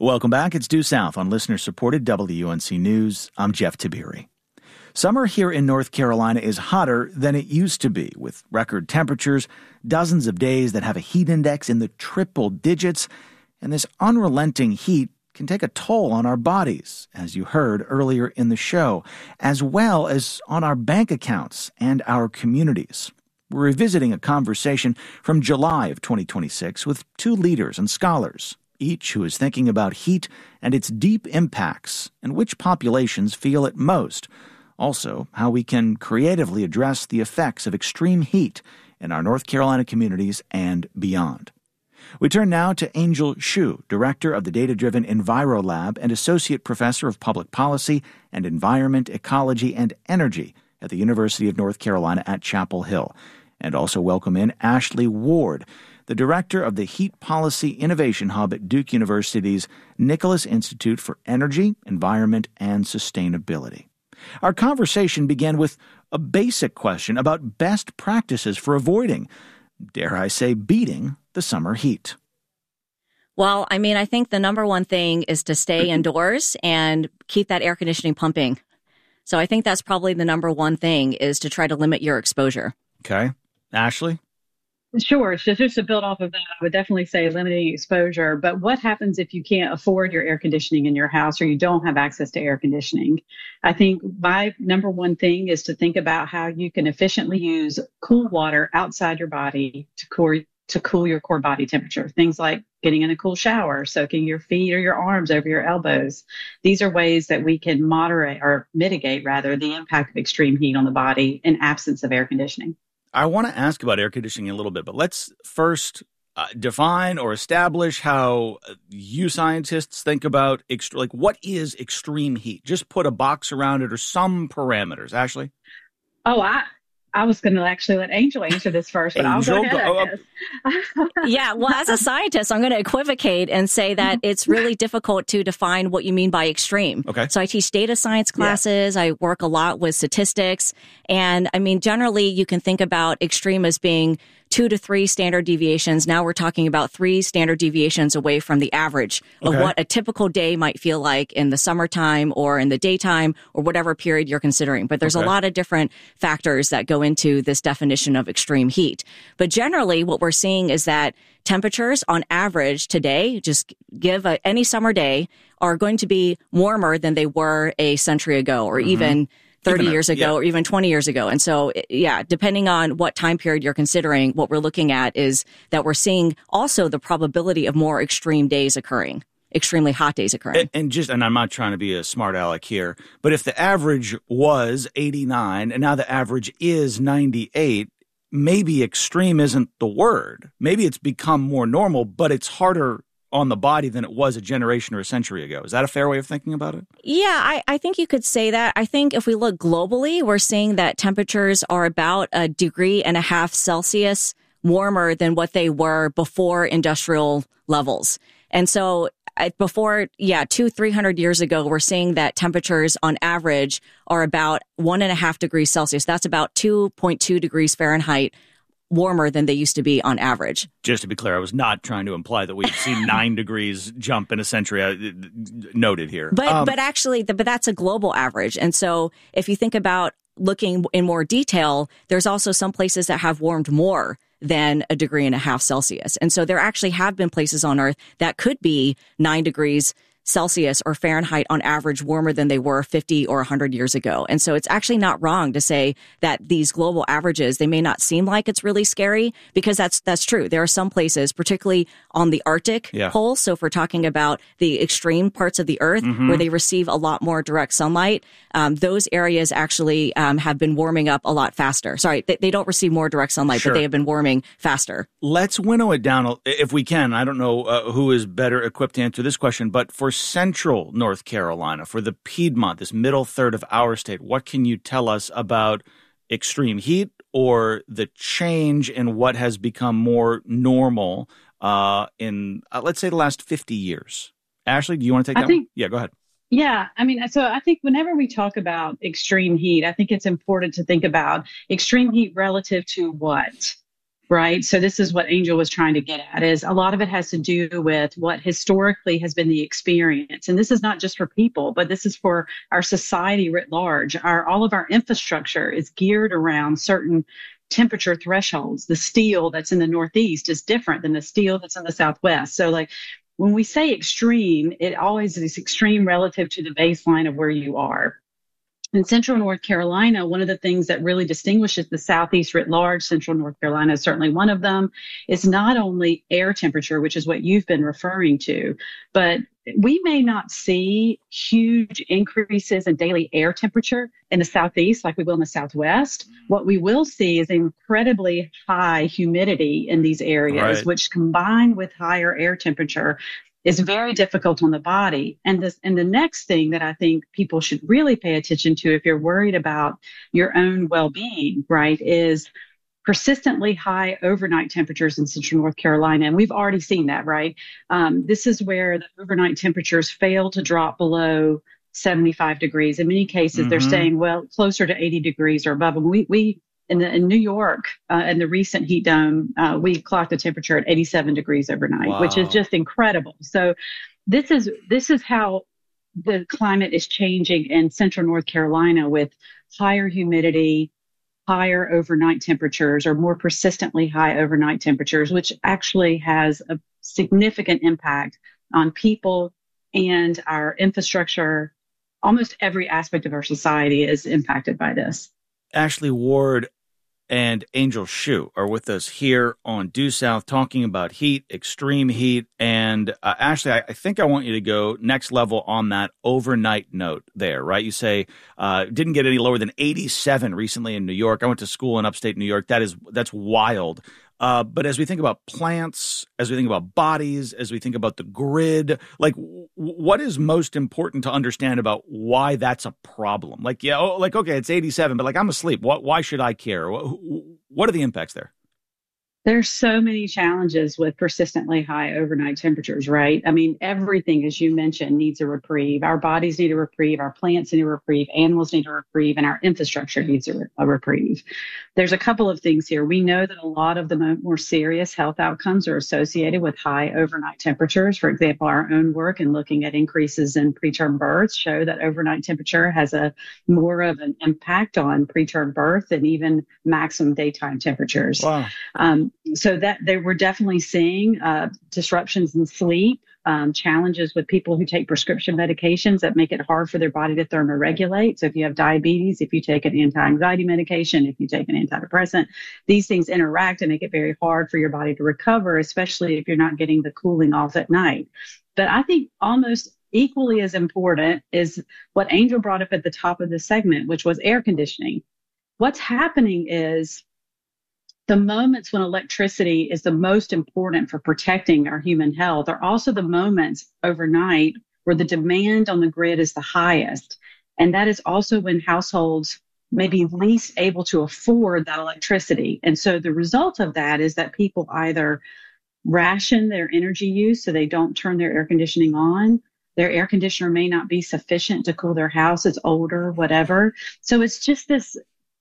Welcome back. It's Due South on listener-supported WUNC News. I'm Jeff Tiberi. Summer here in North Carolina is hotter than it used to be, with record temperatures, dozens of days that have a heat index in the triple digits, and this unrelenting heat can take a toll on our bodies, as you heard earlier in the show, as well as on our bank accounts and our communities. We're revisiting a conversation from July of 2026 with two leaders and scholars, each who is thinking about heat and its deep impacts and which populations feel it most. Also, how we can creatively address the effects of extreme heat in our North Carolina communities and beyond. We turn now to Angel Hsu, Director of the Data-Driven EnviroLab and Associate Professor of Public Policy and Environment, Ecology, and Energy at the University of North Carolina at Chapel Hill. And also welcome in Ashley Ward, the Director of the Heat Policy Innovation Hub at Duke University's Nicholas Institute for Energy, Environment, and Sustainability. Our conversation began with a basic question about best practices for avoiding, dare I say, beating the summer heat. Well, I think the number one thing is to stay indoors and keep that air conditioning pumping. So I think that's probably the number one thing, is to try to limit your exposure. Okay. Ashley? Sure. So just to build off of that, I would definitely say limiting exposure. But what happens if you can't afford your air conditioning in your house or you don't have access to air conditioning? I think my number one thing is to think about how you can efficiently use cool water outside your body to cool your core body temperature. Things like getting in a cool shower, soaking your feet or your arms over your elbows. These are ways that we can mitigate the impact of extreme heat on the body in absence of air conditioning. I want to ask about air conditioning a little bit, but let's first define or establish how you scientists think about what is extreme heat? Just put a box around it or some parameters. Ashley? I was going to actually let Angel answer this first, but I'll go ahead. Yeah, well, as a scientist, I'm going to equivocate and say that it's really difficult to define what you mean by extreme. Okay. So I teach data science classes. Yeah. I work a lot with statistics. And generally you can think about extreme as being 2 to 3 standard deviations. Now we're talking about 3 standard deviations away from the average of what a typical day might feel like in the summertime or in the daytime or whatever period you're considering. But there's a lot of different factors that go into this definition of extreme heat. But generally what we're seeing is that temperatures on average today, just give any summer day, are going to be warmer than they were a century ago or even 30 years ago or even 20 years ago. And so, depending on what time period you're considering, what we're looking at is that we're seeing also the probability of more extreme days occurring, extremely hot days occurring. And I'm not trying to be a smart aleck here, but if the average was 89 and now the average is 98, maybe extreme isn't the word. Maybe it's become more normal, but it's harder on the body than it was a generation or a century ago. Is that a fair way of thinking about it? Yeah, I think you could say that. I think if we look globally, we're seeing that temperatures are about 1.5 degrees Celsius warmer than what they were before industrial levels. And so before, 200-300 years ago, we're seeing that temperatures on average are about 1.5 degrees Celsius. That's about 2.2 degrees Fahrenheit warmer than they used to be on average. Just to be clear, I was not trying to imply that we've seen 9 degrees jump in a century. Noted here. But that's a global average. And so if you think about looking in more detail, there's also some places that have warmed more than 1.5 degrees Celsius. And so there actually have been places on Earth that could be 9 degrees Celsius or Fahrenheit on average warmer than they were 50 or 100 years ago. And so it's actually not wrong to say that these global averages, they may not seem like it's really scary, because that's true. There are some places, particularly on the Arctic pole. So if we're talking about the extreme parts of the Earth where they receive a lot more direct sunlight, those areas actually have been warming up a lot faster. Sorry, they don't receive more direct sunlight, but they have been warming faster. Let's winnow it down if we can. I don't know who is better equipped to answer this question, but for central North Carolina, for the Piedmont, this middle third of our state, what can you tell us about extreme heat or the change in what has become more normal in, let's say, the last 50 years? Ashley, do you want to take that one? Yeah, go ahead. Yeah, so I think whenever we talk about extreme heat, I think it's important to think about extreme heat relative to what? right? So this is what Angel was trying to get at, is a lot of it has to do with what historically has been the experience. And this is not just for people, but this is for our society writ large. All of our infrastructure is geared around certain temperature thresholds. The steel that's in the Northeast is different than the steel that's in the Southwest. So like when we say extreme, it always is extreme relative to the baseline of where you are. In Central North Carolina, one of the things that really distinguishes the Southeast writ large, Central North Carolina is certainly one of them, is not only air temperature, which is what you've been referring to, but we may not see huge increases in daily air temperature in the Southeast like we will in the Southwest. What we will see is incredibly high humidity in these areas, right, which combined with higher air temperature is very difficult on the body. And the next thing that I think people should really pay attention to if you're worried about your own well-being, right, is persistently high overnight temperatures in Central North Carolina. And we've already seen that, right? This is where the overnight temperatures fail to drop below 75 degrees. In many cases, they're staying closer to 80 degrees or above. And we in New York, in the recent heat dome, we clocked the temperature at 87 degrees overnight, wow, which is just incredible. So this is how the climate is changing in Central North Carolina, with higher humidity, higher overnight temperatures, or more persistently high overnight temperatures, which actually has a significant impact on people and our infrastructure. Almost every aspect of our society is impacted by this. Ashley Ward and Angel Hsu are with us here on Due South talking about heat, extreme heat. And Ashley, I think I want you to go next level on that overnight note there, right? You say didn't get any lower than 87 recently in New York. I went to school in upstate New York. That's wild. But as we think about plants, as we think about bodies, as we think about the grid, like what is most important to understand about why that's a problem? Like, yeah, okay, it's 87, but like I'm asleep. Why should I care? What are the impacts there? There's so many challenges with persistently high overnight temperatures, right? I mean, everything, as you mentioned, needs a reprieve. Our bodies need a reprieve, our plants need a reprieve, animals need a reprieve, and our infrastructure needs a reprieve. There's a couple of things here. We know that a lot of the more serious health outcomes are associated with high overnight temperatures. For example, our own work in looking at increases in preterm births show that overnight temperature has a more of an impact on preterm birth than even maximum daytime temperatures. Wow. So that they were definitely seeing disruptions in sleep, challenges with people who take prescription medications that make it hard for their body to thermoregulate. So if you have diabetes, if you take an anti-anxiety medication, if you take an antidepressant, these things interact and make it very hard for your body to recover, especially if you're not getting the cooling off at night. But I think almost equally as important is what Angel brought up at the top of the segment, which was air conditioning. What's happening is the moments when electricity is the most important for protecting our human health are also the moments overnight where the demand on the grid is the highest. And that is also when households may be least able to afford that electricity. And so the result of that is that people either ration their energy use so they don't turn their air conditioning on. Their air conditioner may not be sufficient to cool their house. It's older, whatever. So it's just this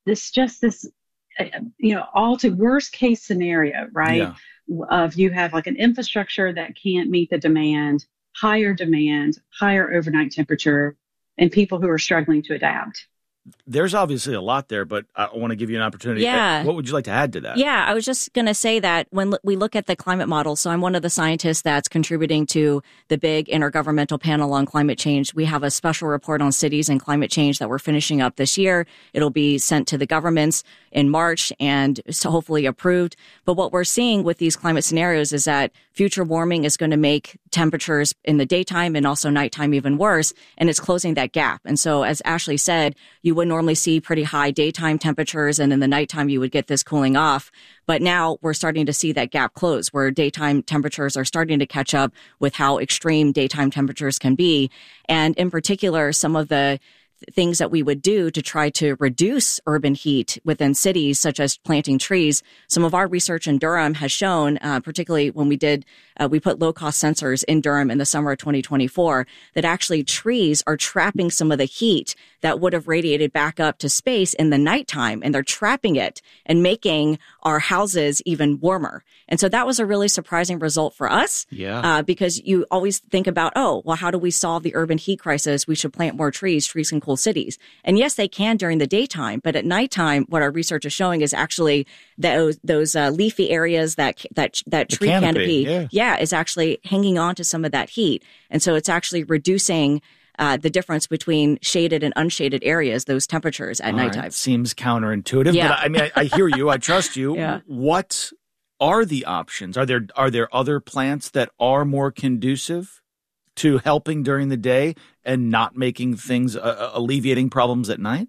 all to worst case scenario, right? Yeah. Of you have like an infrastructure that can't meet the demand, higher overnight temperature, and people who are struggling to adapt. There's obviously a lot there, but I want to give you an opportunity. Yeah. What would you like to add to that? Yeah, I was just going to say that when we look at the climate model, so I'm one of the scientists that's contributing to the big intergovernmental panel on climate change. We have a special report on cities and climate change that we're finishing up this year. It'll be sent to the governments in March and so hopefully approved. But what we're seeing with these climate scenarios is that future warming is going to make temperatures in the daytime and also nighttime even worse, and it's closing that gap. And so, as Ashley said, you would normally see pretty high daytime temperatures, and in the nighttime you would get this cooling off. But now we're starting to see that gap close, where daytime temperatures are starting to catch up with how extreme daytime temperatures can be. And in particular, some of the things that we would do to try to reduce urban heat within cities, such as planting trees. Some of our research in Durham has shown, particularly when we put low-cost sensors in Durham in the summer of 2024, that actually trees are trapping some of the heat that would have radiated back up to space in the nighttime, and they're trapping it and making our houses even warmer. And so that was a really surprising result for us. Yeah. Because you always think about, oh, well, how do we solve the urban heat crisis? We should plant more trees. Trees can cool cities. And yes, they can during the daytime, but at nighttime, what our research is showing is actually those leafy areas, that tree canopy, is actually hanging on to some of that heat. And so it's actually reducing the difference between shaded and unshaded areas, those temperatures at nighttime. Right. Seems counterintuitive, but I mean, I hear you. I trust you. Yeah. What are the options? Are there other plants that are more conducive to helping during the day and not making things, alleviating problems at night?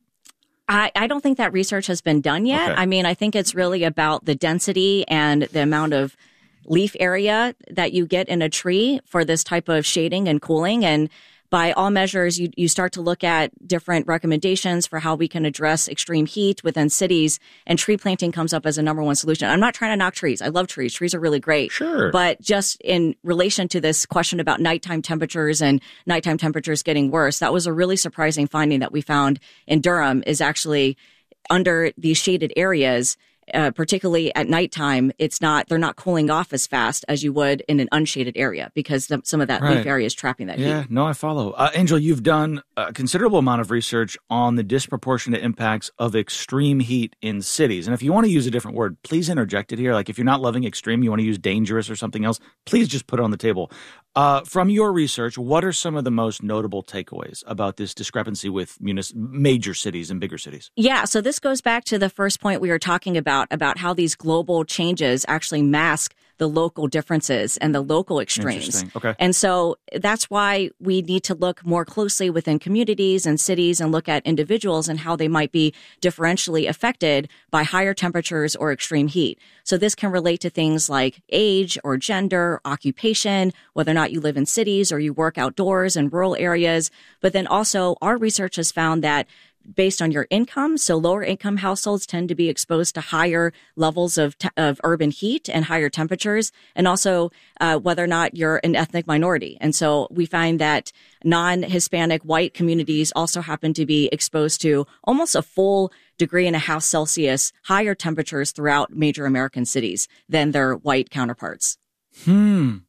I don't think that research has been done yet. Okay. I mean, I think it's really about the density and the amount of leaf area that you get in a tree for this type of shading and cooling. And by all measures, you start to look at different recommendations for how we can address extreme heat within cities, and tree planting comes up as a number one solution. I'm not trying to knock trees. I love trees. Trees are really great. Sure. But just in relation to this question about nighttime temperatures and nighttime temperatures getting worse, that was a really surprising finding that we found in Durham, is actually under these shaded areas, particularly at nighttime, they're not cooling off as fast as you would in an unshaded area, because some of that leaf area is trapping that heat. Yeah, no, I follow. Angel, you've done a considerable amount of research on the disproportionate impacts of extreme heat in cities. And if you want to use a different word, please interject it here. Like if you're not loving extreme, you want to use dangerous or something else, please just put it on the table. From your research, what are some of the most notable takeaways about this discrepancy with major cities and bigger cities? Yeah, so this goes back to the first point we were talking about how these global changes actually mask the local differences and the local extremes. Okay. And so that's why we need to look more closely within communities and cities and look at individuals and how they might be differentially affected by higher temperatures or extreme heat. So this can relate to things like age or gender, occupation, whether or not you live in cities or you work outdoors in rural areas. But then also our research has found that based on your income, so lower income households tend to be exposed to higher levels of urban heat and higher temperatures, and also whether or not you're an ethnic minority. And so we find that non-Hispanic white communities also happen to be exposed to almost a full degree and a half Celsius higher temperatures throughout major American cities than their white counterparts. All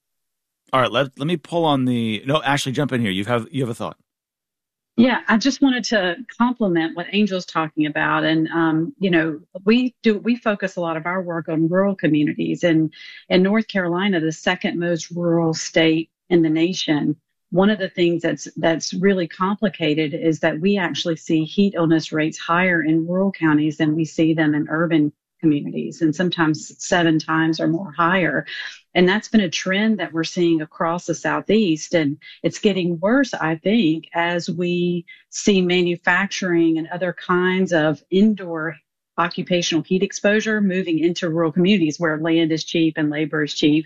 right, let me pull on Ashley, jump in here. You have a thought. Yeah, I just wanted to compliment what Angel's talking about. And, we focus a lot of our work on rural communities. And in North Carolina, the second most rural state in the nation, one of the things that's really complicated is that we actually see heat illness rates higher in rural counties than we see them in urban communities, and sometimes 7 times or more higher. And that's been a trend that we're seeing across the Southeast. And it's getting worse, I think, as we see manufacturing and other kinds of indoor occupational heat exposure moving into rural communities where land is cheap and labor is cheap.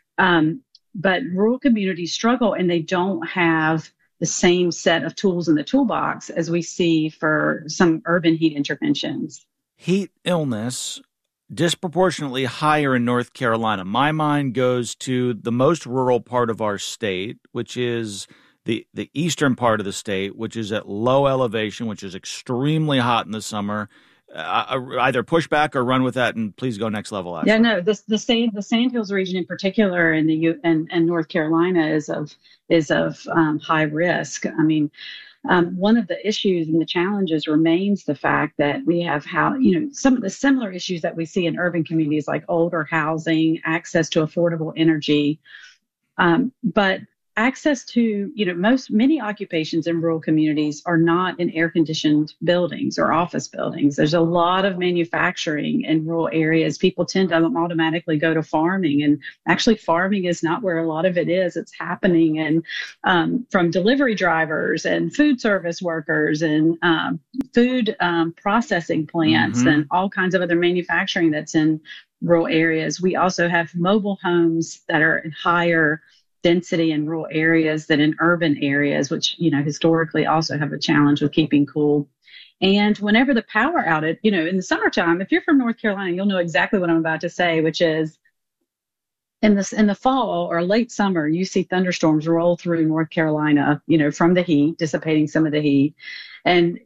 But rural communities struggle, and they don't have the same set of tools in the toolbox as we see for some urban heat interventions. Heat illness disproportionately higher in North Carolina. My mind goes to the most rural part of our state, which is the eastern part of the state, which is at low elevation, which is extremely hot in the summer. Either push back or run with that, and please go next level. Ashley. Yeah, no, the Sandhills region in particular in North Carolina is of high risk. I mean, one of the issues and the challenges remains the fact that we have some of the similar issues that we see in urban communities, like older housing, access to affordable energy, but access to, many occupations in rural communities are not in air-conditioned buildings or office buildings. There's a lot of manufacturing in rural areas. People tend to automatically go to farming, and actually farming is not where a lot of it is. It's happening from delivery drivers and food service workers and food processing plants and all kinds of other manufacturing that's in rural areas. We also have mobile homes that are in higher density in rural areas than in urban areas, which, historically also have a challenge with keeping cool. And whenever the power outage, in the summertime, if you're from North Carolina, you'll know exactly what I'm about to say, which is in the fall or late summer, you see thunderstorms roll through North Carolina, from the heat, dissipating some of the heat. And,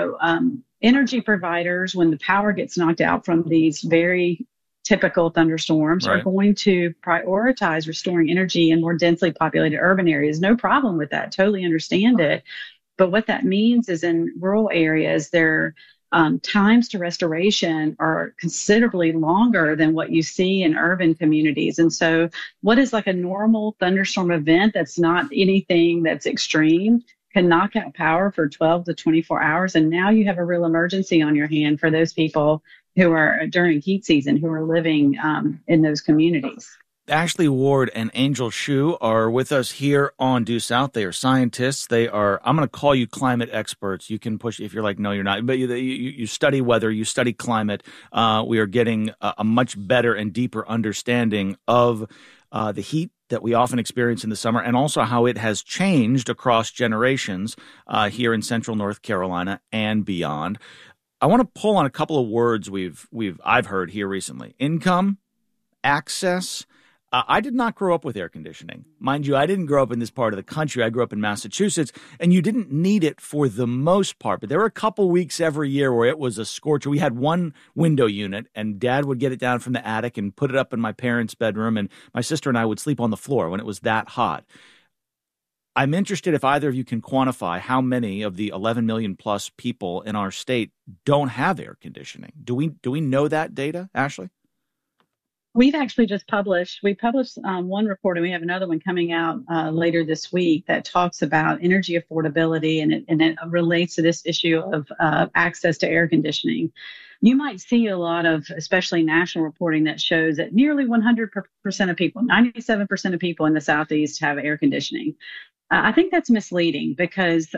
energy providers, when the power gets knocked out from these very typical thunderstorms, right, are going to prioritize restoring energy in more densely populated urban areas. No problem with that. Totally understand it. But what that means is in rural areas, their times to restoration are considerably longer than what you see in urban communities. And so what is like a normal thunderstorm event that's not anything that's extreme can knock out power for 12 to 24 hours. And now you have a real emergency on your hand for those people who are during heat season, who are living in those communities. Ashley Ward and Angel Hsu are with us here on Due South. They are scientists. They are, I'm going to call you climate experts. You can push if you're like, no, you're not. But you study weather, you study climate. We are getting a much better and deeper understanding of the heat that we often experience in the summer, and also how it has changed across generations here in central North Carolina and beyond. I want to pull on a couple of words I've heard here recently. Income, access. I did not grow up with air conditioning. Mind you, I didn't grow up in this part of the country. I grew up in Massachusetts, and you didn't need it for the most part. But there were a couple weeks every year where it was a scorcher. We had one window unit, and Dad would get it down from the attic and put it up in my parents' bedroom, and my sister and I would sleep on the floor when it was that hot. I'm interested if either of you can quantify how many of the 11 million plus people in our state don't have air conditioning. Do we know that data, Ashley? We've actually just published one report, and we have another one coming out later this week that talks about energy affordability, and it relates to this issue of access to air conditioning. You might see a lot of, especially national reporting, that shows that nearly 100% of people, 97% of people in the Southeast have air conditioning. I think that's misleading because,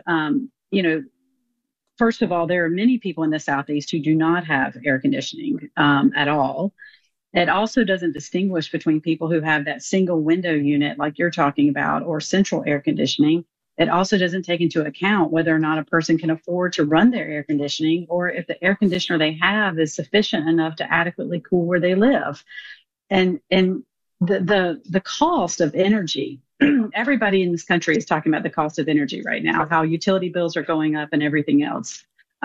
first of all, there are many people in the Southeast who do not have air conditioning at all. It also doesn't distinguish between people who have that single window unit like you're talking about or central air conditioning. It also doesn't take into account whether or not a person can afford to run their air conditioning, or if the air conditioner they have is sufficient enough to adequately cool where they live. And the cost of energy, everybody in this country is talking about the cost of energy right now, how utility bills are going up and everything else.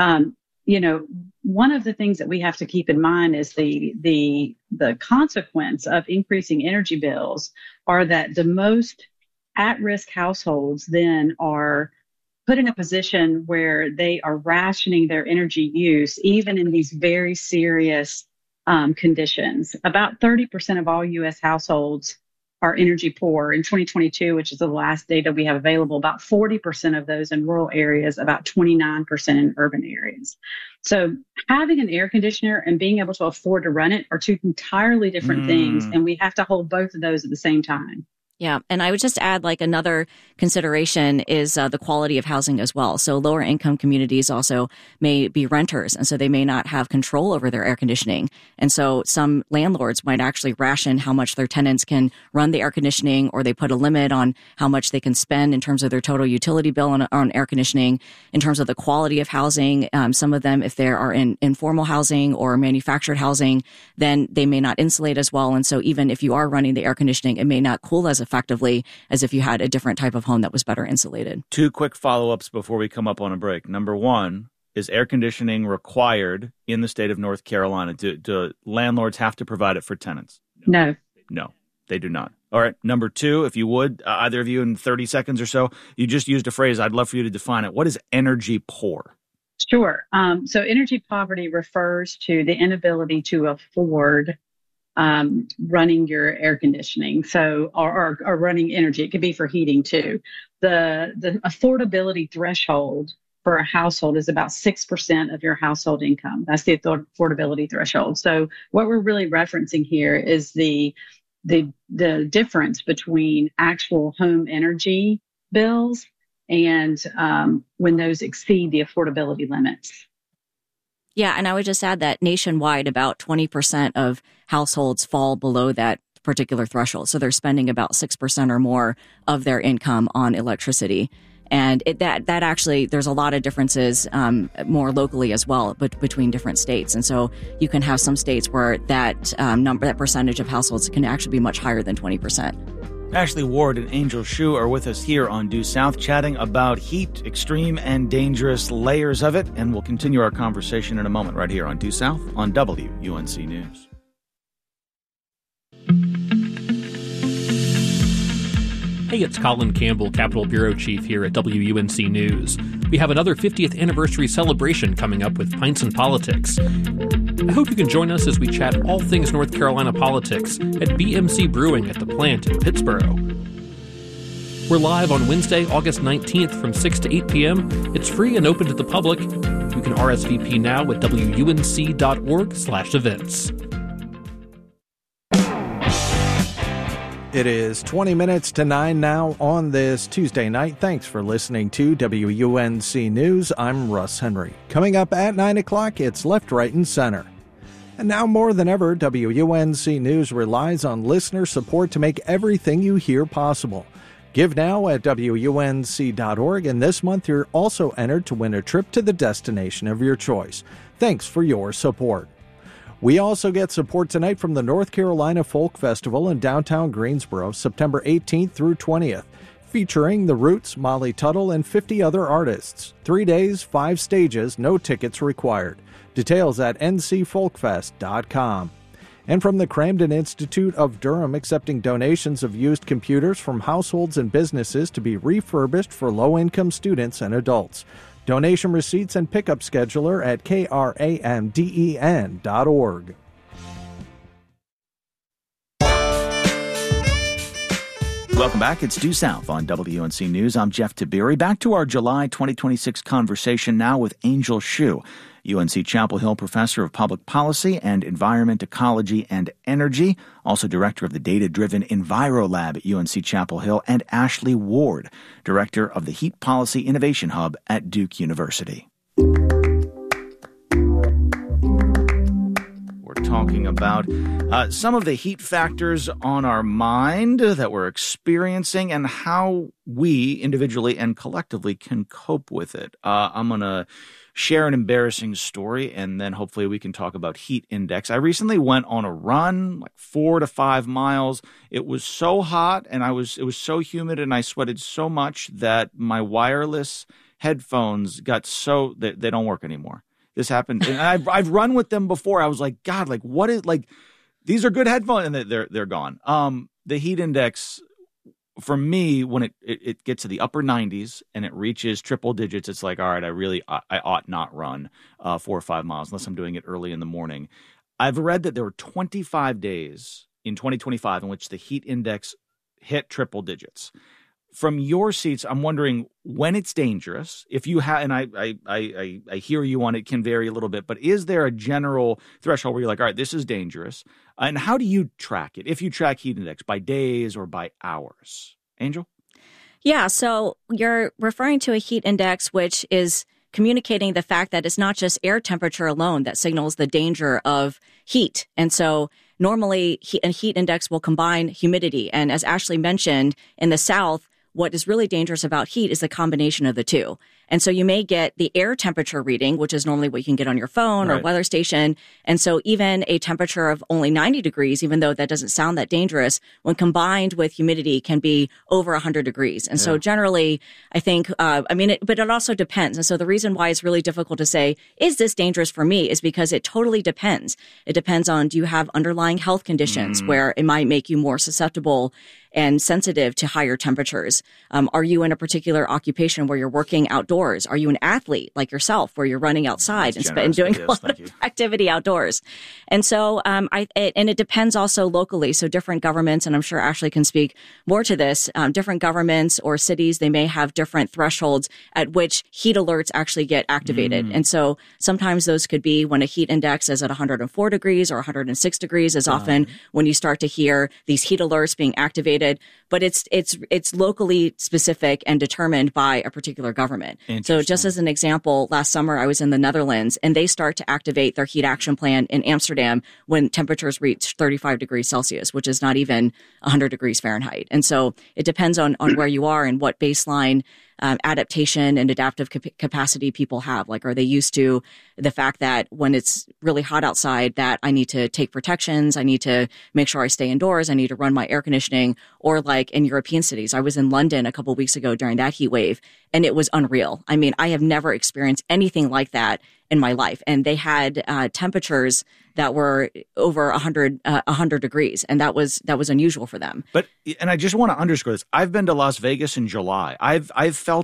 One of the things that we have to keep in mind is the consequence of increasing energy bills are that the most at-risk households then are put in a position where they are rationing their energy use, even in these very serious conditions. About 30% of all U.S. households are energy poor. In 2022, which is the last data we have available, about 40% of those in rural areas, about 29% in urban areas. So having an air conditioner and being able to afford to run it are two entirely different things, and we have to hold both of those at the same time. Yeah. And I would just add, like, another consideration is the quality of housing as well. So lower income communities also may be renters, and so they may not have control over their air conditioning. And so some landlords might actually ration how much their tenants can run the air conditioning, or they put a limit on how much they can spend in terms of their total utility bill on air conditioning. In terms of the quality of housing, some of them, if they are in informal housing or manufactured housing, then they may not insulate as well. And so even if you are running the air conditioning, it may not cool as effectively as if you had a different type of home that was better insulated. Two quick follow-ups before we come up on a break. Number one, is air conditioning required in the state of North Carolina? Do landlords have to provide it for tenants? No. No, they do not. All right. Number two, if you would, either of you in 30 seconds or so, you just used a phrase. I'd love for you to define it. What is energy poor? Sure. So energy poverty refers to the inability to afford running your air conditioning, or running energy. It could be for heating too. The affordability threshold for a household is about 6% of your household income. That's the affordability threshold. So what we're really referencing here is the difference between actual home energy bills and when those exceed the affordability limits. Yeah, and I would just add that nationwide, about 20% of households fall below that particular threshold. So they're spending about 6% or more of their income on electricity. And that actually, there's a lot of differences more locally as well, but between different states. And so you can have some states where that that percentage of households can actually be much higher than 20%. Ashley Ward and Angel Hsu are with us here on Due South, chatting about heat, extreme and dangerous layers of it. And we'll continue our conversation in a moment right here on Due South on WUNC News. Hey, it's Colin Campbell, Capitol Bureau Chief here at WUNC News. We have another 50th anniversary celebration coming up with Pints and Politics. I hope you can join us as we chat all things North Carolina politics at BMC Brewing at the plant in Pittsboro. We're live on Wednesday, August 19th from 6 to 8 p.m. It's free and open to the public. You can RSVP now at WUNC.org/events. It is 20 minutes to 9 now on this Tuesday night. Thanks for listening to WUNC News. I'm Russ Henry. Coming up at 9 o'clock, it's Left, Right, and Center. And now more than ever, WUNC News relies on listener support to make everything you hear possible. Give now at WUNC.org, and this month you're also entered to win a trip to the destination of your choice. Thanks for your support. We also get support tonight from the North Carolina Folk Festival in downtown Greensboro, September 18th through 20th, featuring The Roots, Molly Tuttle, and 50 other artists. 3 days, 5 stages, no tickets required. Details at ncfolkfest.com. And from the Cramden Institute of Durham, accepting donations of used computers from households and businesses to be refurbished for low-income students and adults. Donation receipts and pickup scheduler at kramden.org. Welcome back. It's Due South on WUNC News. I'm Jeff Tiberi. Back to our July 2026 conversation now with Angel Hsu, UNC Chapel Hill Professor of Public Policy and Environment, Ecology, and Energy, also Director of the Data-Driven EnviroLab at UNC Chapel Hill, and Ashley Ward, Director of the Heat Policy Innovation Hub at Duke University. We're talking about some of the heat factors on our mind that we're experiencing and how we individually and collectively can cope with it. I'm going to share an embarrassing story, and then hopefully we can talk about heat index. I recently went on a run, like 4 to 5 miles. It was so hot, and it was so humid, and I sweated so much that my wireless headphones got so that they don't work anymore. This happened, and I've run with them before. I was like, God, like what is like? These are good headphones, and they're gone. The heat index, for me, when it gets to the upper 90s and it reaches triple digits, it's like, all right, I ought not run 4 or 5 miles unless I'm doing it early in the morning. I've read that there were 25 days in 2025 in which the heat index hit triple digits. From your seats, I'm wondering when it's dangerous. If you have, and I hear you on it can vary a little bit, but is there a general threshold where you're like, all right, this is dangerous? And how do you track it? If you track heat index by days or by hours, Angel? Yeah, so you're referring to a heat index, which is communicating the fact that it's not just air temperature alone that signals the danger of heat. And so normally a heat index will combine humidity. And as Ashley mentioned, in the South, what is really dangerous about heat is the combination of the two. And so you may get the air temperature reading, which is normally what you can get on your phone or weather station. And so even a temperature of only 90 degrees, even though that doesn't sound that dangerous, when combined with humidity can be over 100 degrees. And so generally, I think, but it also depends. And so the reason why it's really difficult to say, is this dangerous for me, is because it totally depends. It depends on, do you have underlying health conditions where it might make you more susceptible and sensitive to higher temperatures? Are you in a particular occupation where you're working outdoors? Are you an athlete like yourself where you're running outside and doing a lot of activity outdoors? And so and it depends also locally. So different governments, and I'm sure Ashley can speak more to this, different governments or cities, they may have different thresholds at which heat alerts actually get activated. And so sometimes those could be when a heat index is at 104 degrees or 106 degrees is often when you start to hear these heat alerts being activated. But it's locally specific and determined by a particular government. So just as an example, last summer I was in the Netherlands, and they start to activate their heat action plan in Amsterdam when temperatures reach 35 degrees Celsius, which is not even 100 degrees Fahrenheit. And so it depends on where you are and what baseline adaptation and adaptive capacity people have. Like, are they used to the fact that when it's really hot outside that I need to take protections, I need to make sure I stay indoors, I need to run my air conditioning? Or like in European cities, I was in London a couple of weeks ago during that heat wave, and it was unreal. I mean, I have never experienced anything like that in my life. And they had temperatures that were over 100 degrees, and that was unusual for them. But, and I just want to underscore this, I've been to Las Vegas in July. I've felt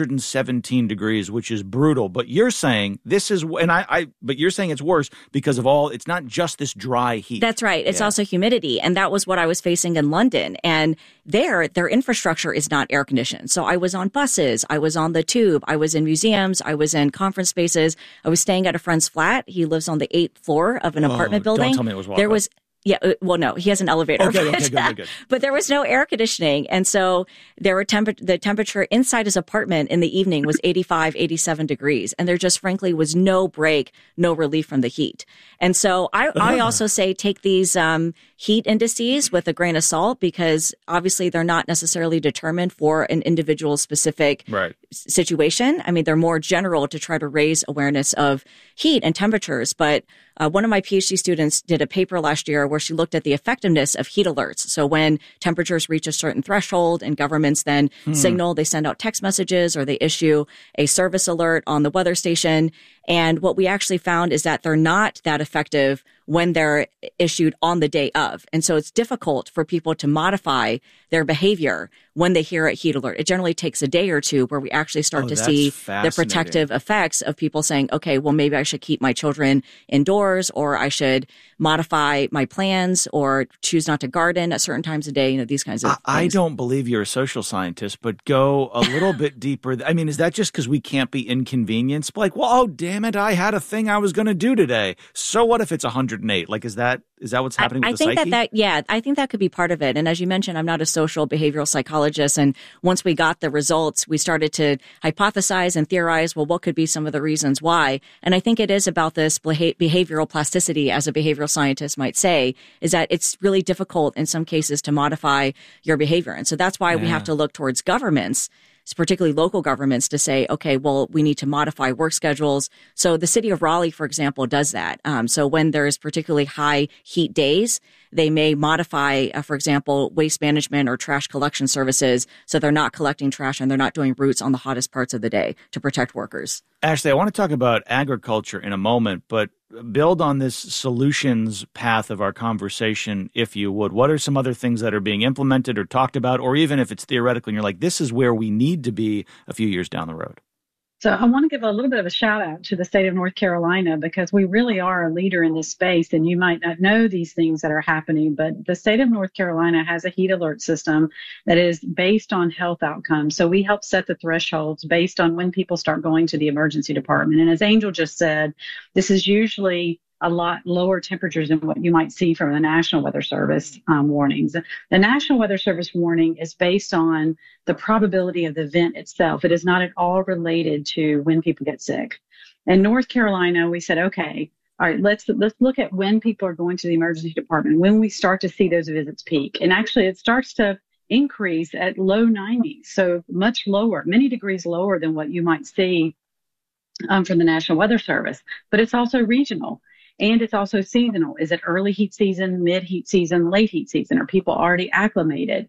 117 degrees, which is brutal. But you're saying this is, but you're saying it's worse because of it's not just this dry heat. That's right. It's also humidity, and that was what I was facing in London. And their infrastructure is not air conditioned. So I was on buses, I was on the tube, I was in museums, I was in conference spaces, I was staying at a friend's flat. He lives on the 8th floor of an apartment building. Don't tell me it was walk-up. There was, well, no, he has an elevator. Okay, good. But there was no air conditioning. And so there were the temperature inside his apartment in the evening was 85, 87 degrees. And there just frankly was no break, no relief from the heat. And so I also say take these heat indices with a grain of salt, because obviously they're not necessarily determined for an individual specific situation. I mean, they're more general to try to raise awareness of heat and temperatures. But one of my PhD students did a paper last year where she looked at the effectiveness of heat alerts. So when temperatures reach a certain threshold and governments then signal, they send out text messages or they issue a service alert on the weather station. And what we actually found is that they're not that effective when they're issued on the day of. And so it's difficult for people to modify their behavior when they hear a heat alert. It generally takes a day or two where we actually start to see the protective effects of people saying, okay, well, maybe I should keep my children indoors, or I should modify my plans or choose not to garden at certain times of day, these kinds of things. I don't believe you're a social scientist, but go a little bit deeper. I mean, is that just because we can't be inconvenienced? Like, well, oh, damn it, I had a thing I was going to do today. So what if it's 108? Like, is that what's happening with the psyche? I think that could be part of it. And as you mentioned, I'm not a social behavioral psychologist. And once we got the results, we started to hypothesize and theorize, well, what could be some of the reasons why? And I think it is about this behavioral plasticity, as a behavioral scientist might say, is that it's really difficult in some cases to modify your behavior. And so that's why we have to look towards governments, particularly local governments, to say, okay, well, we need to modify work schedules. So the city of Raleigh, for example, does that. So when there's particularly high heat days, they may modify, for example, waste management or trash collection services, so they're not collecting trash and they're not doing routes on the hottest parts of the day to protect workers. Ashley, I want to talk about agriculture in a moment, but build on this solutions path of our conversation, if you would. What are some other things that are being implemented or talked about, or even if it's theoretical and you're like, this is where we need to be a few years down the road? So I want to give a little bit of a shout out to the state of North Carolina, because we really are a leader in this space, and you might not know these things that are happening, but the state of North Carolina has a heat alert system that is based on health outcomes. So we help set the thresholds based on when people start going to the emergency department. And as Angel just said, this is usually a lot lower temperatures than what you might see from the National Weather Service warnings. The National Weather Service warning is based on the probability of the event itself. It is not at all related to when people get sick. In North Carolina, we said, okay, all right, let's look at when people are going to the emergency department, when we start to see those visits peak. And actually, it starts to increase at low 90s, so much lower, many degrees lower than what you might see from the National Weather Service. But it's also regional. And it's also seasonal. Is it early heat season, mid heat season, late heat season? Are people already acclimated?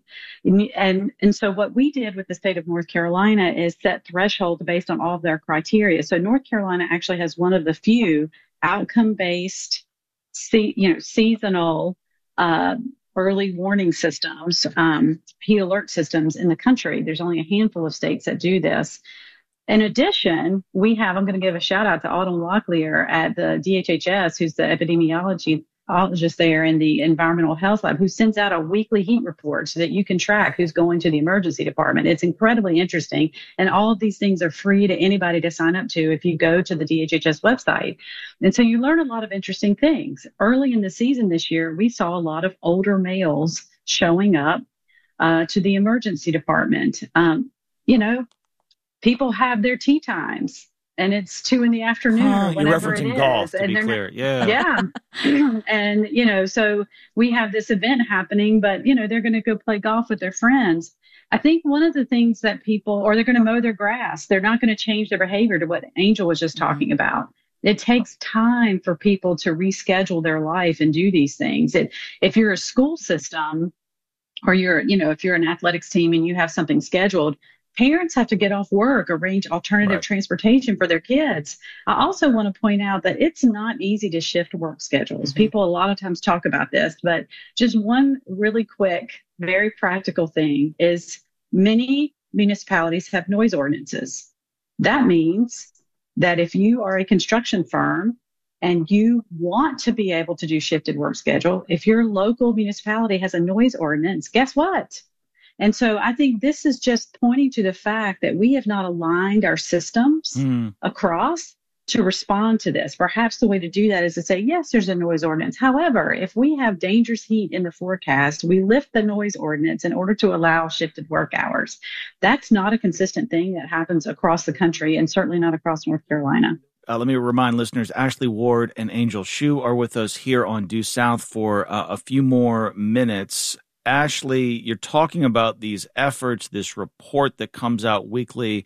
And so what we did with the state of North Carolina is set thresholds based on all of their criteria. So North Carolina actually has one of the few outcome-based, seasonal early warning systems, heat alert systems in the country. There's only a handful of states that do this. In addition, I'm going to give a shout out to Autumn Locklear at the DHHS, who's the epidemiologist there in the environmental health lab, who sends out a weekly heat report so that you can track who's going to the emergency department. It's incredibly interesting. And all of these things are free to anybody to sign up to if you go to the DHHS website. And so you learn a lot of interesting things. Early in the season this year, we saw a lot of older males showing up to the emergency department. people have their tea times. And it's 2 p.m. or whenever you're referencing it is. golf, to and be clear. Yeah. And, so we have this event happening, but, they're going to go play golf with their friends. I think one of the things that or they're going to mow their grass. They're not going to change their behavior to what Angel was just talking about. It takes time for people to reschedule their life and do these things. If you're a school system or if you're an athletics team and you have something scheduled, parents have to get off work, arrange alternative transportation for their kids. I also want to point out that it's not easy to shift work schedules. People a lot of times talk about this, but just one really quick, very practical thing is many municipalities have noise ordinances. That means that if you are a construction firm and you want to be able to do shifted work schedule, if your local municipality has a noise ordinance, guess what? And so I think this is just pointing to the fact that we have not aligned our systems across to respond to this. Perhaps the way to do that is to say, yes, there's a noise ordinance. However, if we have dangerous heat in the forecast, we lift the noise ordinance in order to allow shifted work hours. That's not a consistent thing that happens across the country and certainly not across North Carolina. Let me remind listeners, Ashley Ward and Angel Hsu are with us here on Due South for a few more minutes. Ashley, you're talking about these efforts, this report that comes out weekly.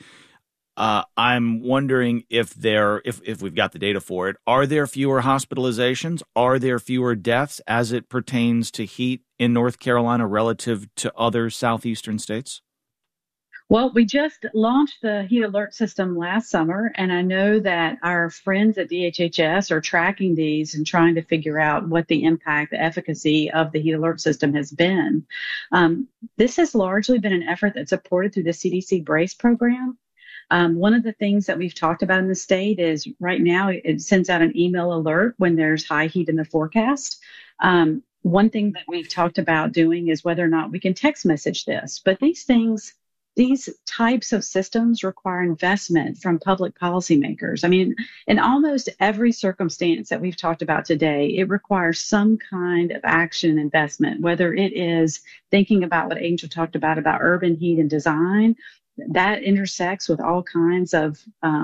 I'm wondering if we've got the data for it, are there fewer hospitalizations? Are there fewer deaths as it pertains to heat in North Carolina relative to other southeastern states? Well, we just launched the heat alert system last summer, and I know that our friends at DHHS are tracking these and trying to figure out what the impact, the efficacy of the heat alert system has been. This has largely been an effort that's supported through the CDC BRACE program. One of the things that we've talked about in the state is right now it sends out an email alert when there's high heat in the forecast. One thing that we've talked about doing is whether or not we can text message this, but these types of systems require investment from public policymakers. I mean, in almost every circumstance that we've talked about today, it requires some kind of action and investment, whether it is thinking about what Angel talked about urban heat and design. That intersects with all kinds of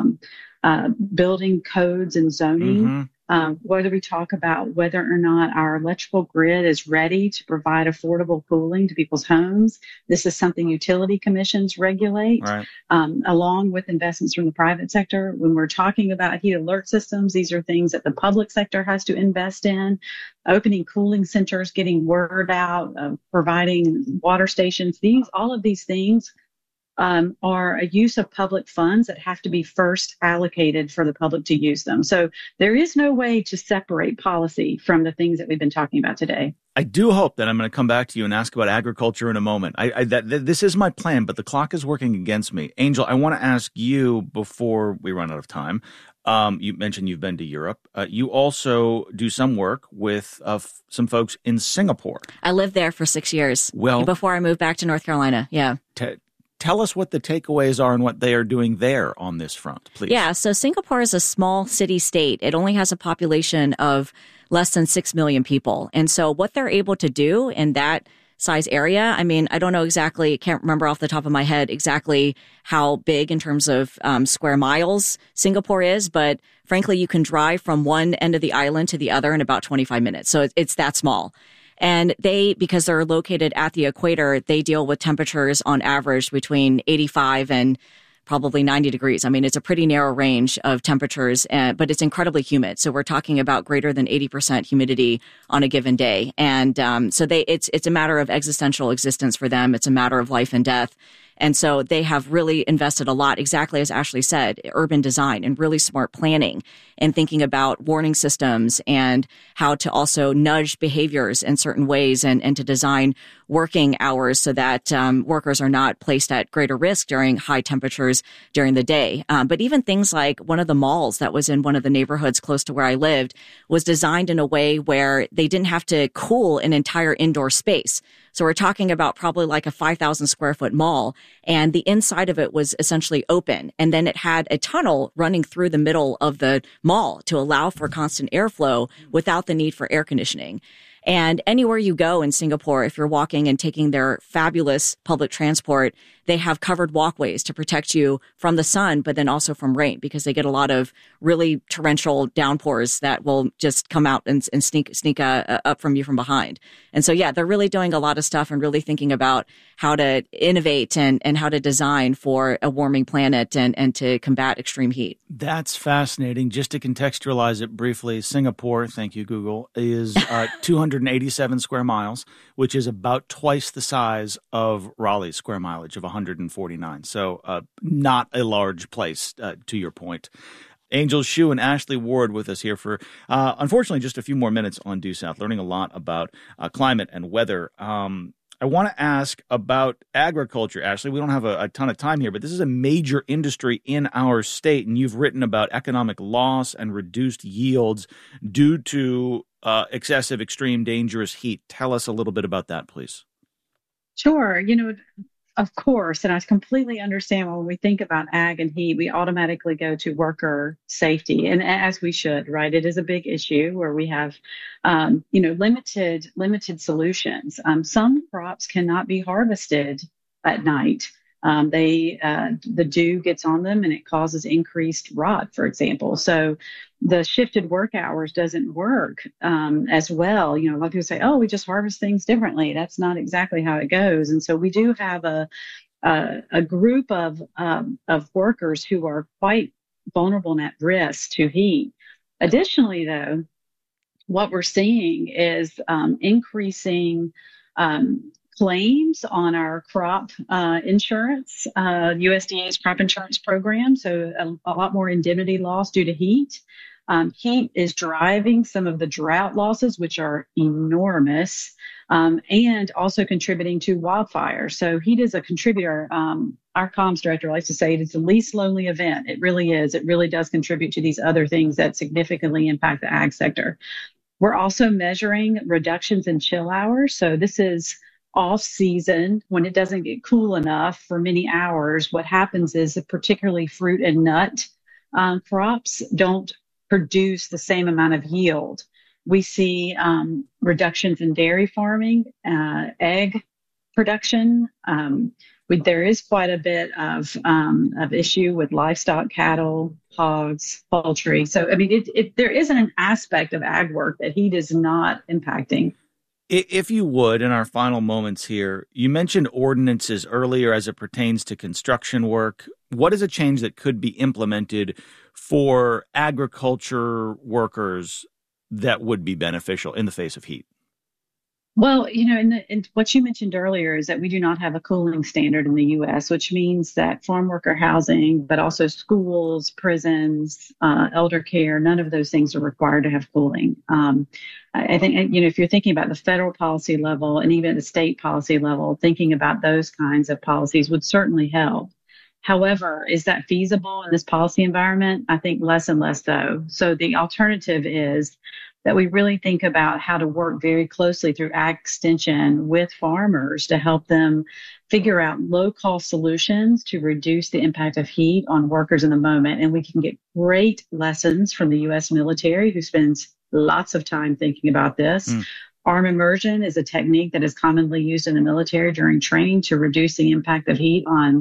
building codes and zoning. Whether we talk about whether or not our electrical grid is ready to provide affordable cooling to people's homes. This is something utility commissions regulate, along with investments from the private sector. When we're talking about heat alert systems, these are things that the public sector has to invest in. Opening cooling centers, getting word out, providing water stations. All of these things are a use of public funds that have to be first allocated for the public to use them. So there is no way to separate policy from the things that we've been talking about today. I do hope that I'm going to come back to you and ask about agriculture in a moment. This is my plan, but the clock is working against me. Angel, I want to ask you before we run out of time. You mentioned you've been to Europe. You also do some work with some folks in Singapore. I lived there for 6 years before I moved back to North Carolina. Yeah. Tell us what the takeaways are and what they are doing there on this front, please. Yeah, so Singapore is a small city state. It only has a population of less than 6 million people. And so what they're able to do in that size area, I mean, I don't know exactly, can't remember off the top of my head exactly how big in terms of square miles Singapore is, but frankly, you can drive from one end of the island to the other in about 25 minutes. So it's that small. And because they're located at the equator, they deal with temperatures on average between 85 and probably 90 degrees. I mean, it's a pretty narrow range of temperatures, but it's incredibly humid. So we're talking about greater than 80% humidity on a given day. And so it's a matter of existential existence for them. It's a matter of life and death. And so they have really invested a lot, exactly as Ashley said, urban design and really smart planning and thinking about warning systems and how to also nudge behaviors in certain ways and to design working hours so that workers are not placed at greater risk during high temperatures during the day. But even things like one of the malls that was in one of the neighborhoods close to where I lived was designed in a way where they didn't have to cool an entire indoor space. So we're talking about probably like a 5,000 square foot mall, and the inside of it was essentially open. And then it had a tunnel running through the middle of the mall to allow for constant airflow without the need for air conditioning. And anywhere you go in Singapore, if you're walking and taking their fabulous public transport, they have covered walkways to protect you from the sun, but then also from rain, because they get a lot of really torrential downpours that will just come out and sneak up from you from behind. And so, yeah, they're really doing a lot of stuff and really thinking about how to innovate and how to design for a warming planet and to combat extreme heat. That's fascinating. Just to contextualize it briefly, Singapore, thank you, Google, is 287 square miles, which is about twice the size of Raleigh's square mileage of 149. So not a large place, to your point. Angel Hsu and Ashley Ward with us here for, unfortunately, just a few more minutes on Due South, learning a lot about climate and weather. I want to ask about agriculture, Ashley. We don't have a ton of time here, but this is a major industry in our state, and you've written about economic loss and reduced yields due to excessive, extreme, dangerous heat. Tell us a little bit about that, please. Sure. Of course, and I completely understand when we think about ag and heat, we automatically go to worker safety, and as we should, right? It is a big issue where we have, limited solutions. Some crops cannot be harvested at night. The dew gets on them and it causes increased rot, for example. So the shifted work hours doesn't work as well. A lot of people say, "Oh, we just harvest things differently." That's not exactly how it goes. And so we do have a group of workers who are quite vulnerable and at risk to heat. Additionally, though, what we're seeing is increasing claims on our crop insurance, USDA's crop insurance program. So a lot more indemnity loss due to heat. Heat is driving some of the drought losses, which are enormous, and also contributing to wildfires. So heat is a contributor. Our comms director likes to say it's the least lonely event. It really is. It really does contribute to these other things that significantly impact the ag sector. We're also measuring reductions in chill hours. So this is off season when it doesn't get cool enough for many hours. What happens is that particularly fruit and nut crops don't produce the same amount of yield. We see reductions in dairy farming, egg production. There is quite a bit of issue with livestock, cattle, hogs, poultry. So, there isn't an aspect of ag work that heat is not impacting. If you would, in our final moments here, you mentioned ordinances earlier as it pertains to construction work. What is a change that could be implemented for agriculture workers that would be beneficial in the face of heat? Well, and what you mentioned earlier is that we do not have a cooling standard in the U.S., which means that farm worker housing, but also schools, prisons, elder care, none of those things are required to have cooling. I think, if you're thinking about the federal policy level and even the state policy level, thinking about those kinds of policies would certainly help. However, is that feasible in this policy environment? I think less and less so. So the alternative is that we really think about how to work very closely through ag extension with farmers to help them figure out low-cost solutions to reduce the impact of heat on workers in the moment. And we can get great lessons from the U.S. military, who spends lots of time thinking about this. Arm immersion is a technique that is commonly used in the military during training to reduce the impact of heat on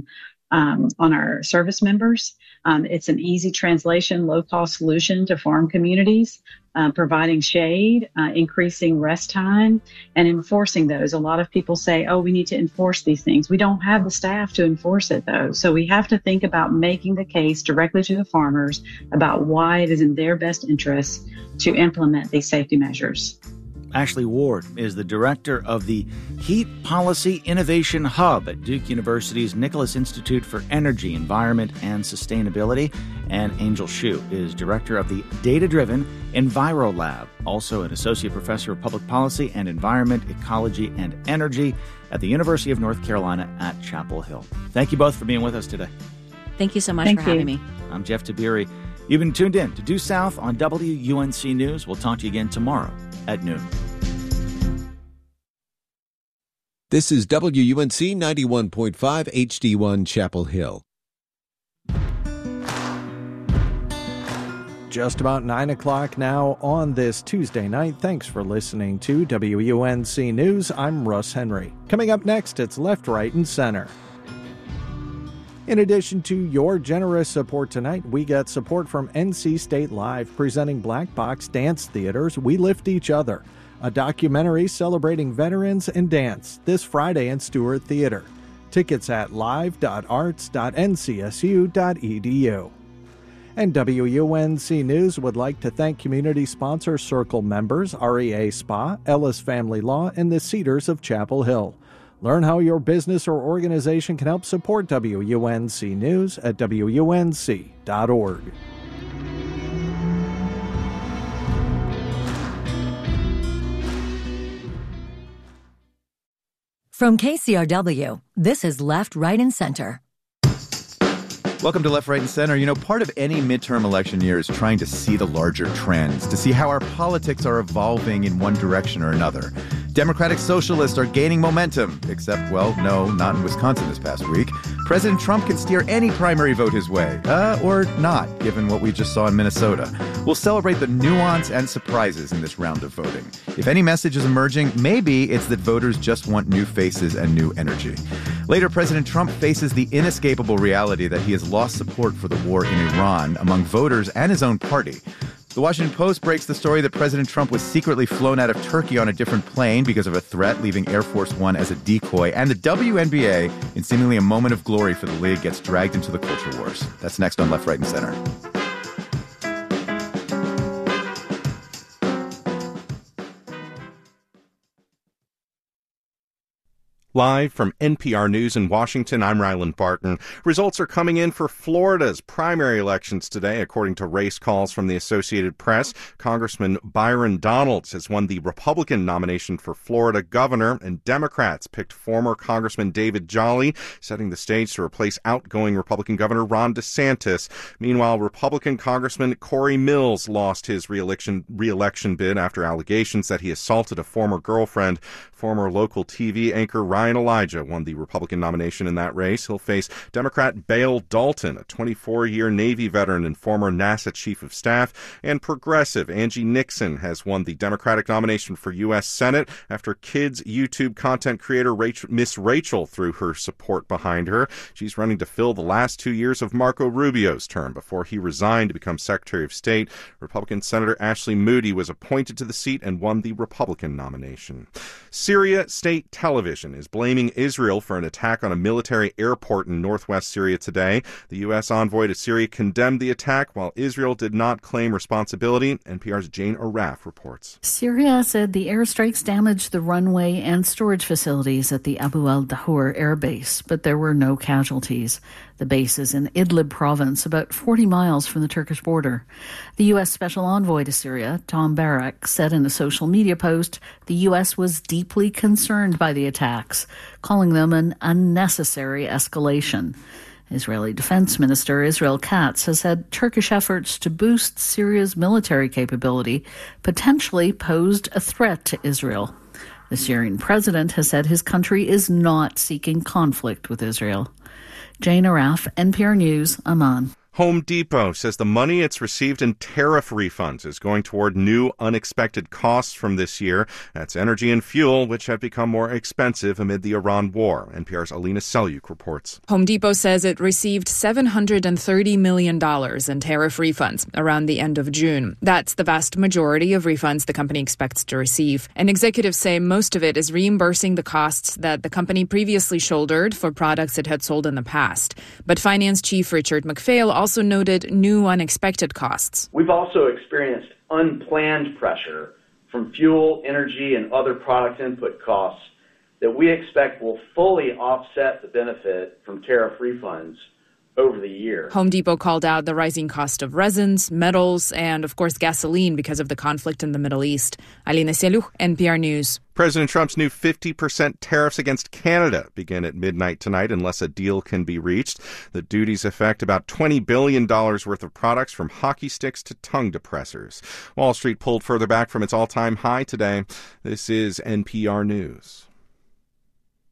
our service members. It's an easy translation, low-cost solution to farm communities, providing shade, increasing rest time, and enforcing those. A lot of people say, "Oh, we need to enforce these things." We don't have the staff to enforce it, though. So we have to think about making the case directly to the farmers about why it is in their best interest to implement these safety measures. Ashley Ward is the director of the Heat Policy Innovation Hub at Duke University's Nicholas Institute for Energy, Environment, and Sustainability. And Angel Hsu is director of the Data-Driven EnviroLab, also an associate professor of public policy and environment, ecology, and energy at the University of North Carolina at Chapel Hill. Thank you both for being with us today. Thank you so much for having me. I'm Jeff Tiberi. You've been tuned in to Due South on WUNC News. We'll talk to you again tomorrow at noon. This is WUNC 91.5 HD1 Chapel Hill. just about 9 o'clock now on this Tuesday night. Thanks for listening to WUNC News. I'm Russ Henry. Coming up next, it's Left, Right, and Center. In addition to your generous support tonight, we get support from NC State Live, presenting Black Box Dance Theater's We Lift Each Other, a documentary celebrating veterans and dance, this Friday in Stewart Theater. Tickets at live.arts.ncsu.edu. And WUNC News would like to thank community sponsor Circle members, REA Spa, Ellis Family Law, and the Cedars of Chapel Hill. Learn how your business or organization can help support WUNC News at WUNC.org. From KCRW, this is Left, Right, and Center. Welcome to Left, Right, and Center. You know, part of any midterm election year is trying to see the larger trends, to see how our politics are evolving in one direction or another. Democratic socialists are gaining momentum, except, well, no, not in Wisconsin this past week. President Trump can steer any primary vote his way, or not, given what we just saw in Minnesota. We'll celebrate the nuance and surprises in this round of voting. If any message is emerging, maybe it's that voters just want new faces and new energy. Later, President Trump faces the inescapable reality that he has lost support for the war in Iran among voters and his own party. The Washington Post breaks the story that President Trump was secretly flown out of Turkey on a different plane because of a threat, leaving Air Force One as a decoy. And the WNBA, in seemingly a moment of glory for the league, gets dragged into the culture wars. That's next on Left, Right, and Center. Live from NPR News in Washington, I'm Ryland Barton. Results are coming in for Florida's primary elections today. According to race calls from the Associated Press, Congressman Byron Donalds has won the Republican nomination for Florida governor, and Democrats picked former Congressman David Jolly, setting the stage to replace outgoing Republican Governor Ron DeSantis. Meanwhile, Republican Congressman Corey Mills lost his re-election bid after allegations that he assaulted a former girlfriend. Former local TV anchor Ryan Elijah won the Republican nomination in that race. He'll face Democrat Bale Dalton, a 24-year Navy veteran and former NASA chief of staff, and progressive Angie Nixon has won the Democratic nomination for U.S. Senate after kids YouTube content creator Miss Rachel threw her support behind her. She's running to fill the last 2 years of Marco Rubio's term before he resigned to become Secretary of State. Republican Senator Ashley Moody was appointed to the seat and won the Republican nomination. Syria State Television is blaming Israel for an attack on a military airport in northwest Syria today. The U.S. envoy to Syria condemned the attack, while Israel did not claim responsibility. NPR's Jane Araf reports. Syria said the airstrikes damaged the runway and storage facilities at the Abu al-Dahur air base, but there were no casualties. The base is in Idlib province, about 40 miles from the Turkish border. The U.S. Special Envoy to Syria, Tom Barak, said in a social media post the U.S. was deeply concerned by the attacks, calling them an unnecessary escalation. Israeli Defense Minister Israel Katz has said Turkish efforts to boost Syria's military capability potentially posed a threat to Israel. The Syrian president has said his country is not seeking conflict with Israel. Jane Araf, NPR News, Amman. Home Depot says the money it's received in tariff refunds is going toward new unexpected costs from this year. That's energy and fuel, which have become more expensive amid the Iran war. NPR's Alina Selyuk reports. Home Depot says it received $730 million in tariff refunds around the end of June. That's the vast majority of refunds the company expects to receive. And executives say most of it is reimbursing the costs that the company previously shouldered for products it had sold in the past. But finance chief Richard McPhail also noted new unexpected costs. We've also experienced unplanned pressure from fuel, energy, and other product input costs that we expect will fully offset the benefit from tariff refunds over the year. Home Depot called out the rising cost of resins, metals, and, of course, gasoline because of the conflict in the Middle East. Alina Selyuk, NPR News. President Trump's new 50% tariffs against Canada begin at midnight tonight unless a deal can be reached. The duties affect about $20 billion worth of products from hockey sticks to tongue depressors. Wall Street pulled further back from its all-time high today. This is NPR News.